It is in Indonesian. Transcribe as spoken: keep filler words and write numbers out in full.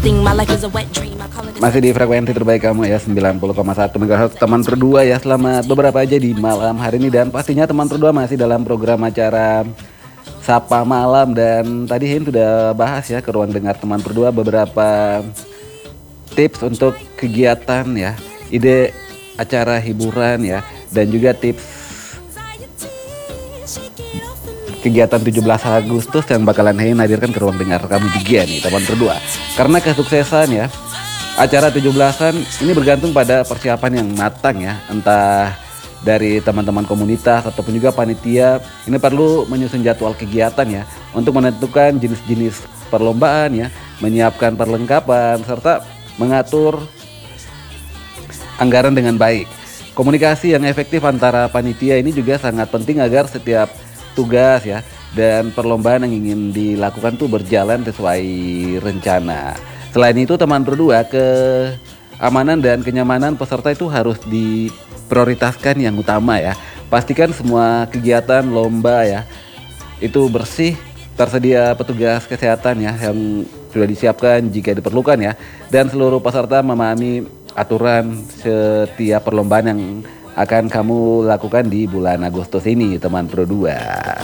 Masih di frekuensi terbaik kamu ya, sembilan puluh koma satu megahertz teman berdua ya. Selamat beberapa aja di malam hari ini. Dan pastinya teman berdua masih dalam program acara Sapa Malam. Dan tadi Hin sudah bahas ya ke ruang dengar teman berdua beberapa tips untuk kegiatan ya, ide acara hiburan ya, dan juga tips kegiatan tujuh belas Agustus yang bakalan Hein hadirkan ke ruang dengar kamu juga nih teman berdua. Karena kesuksesan ya acara tujuh belasan ini bergantung pada persiapan yang matang ya, entah dari teman-teman komunitas ataupun juga panitia. Ini perlu menyusun jadwal kegiatan ya untuk menentukan jenis-jenis perlombaan ya, menyiapkan perlengkapan serta mengatur anggaran dengan baik. Komunikasi yang efektif antara panitia ini juga sangat penting agar setiap tugas ya dan perlombaan yang ingin dilakukan tuh berjalan sesuai rencana. Selain itu teman berdua, keamanan dan kenyamanan peserta itu harus diprioritaskan yang utama ya. Pastikan semua kegiatan lomba ya itu bersih, tersedia petugas kesehatan ya yang sudah disiapkan jika diperlukan ya, dan seluruh peserta memahami aturan setiap perlombaan yang akan kamu lakukan di bulan Agustus ini teman berdua.